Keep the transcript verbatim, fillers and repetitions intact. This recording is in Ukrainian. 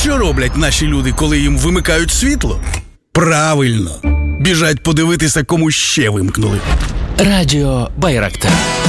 Що роблять наші люди, коли їм вимикають світло? Правильно, біжать подивитися, кому ще вимкнули. Радіо Байрактар.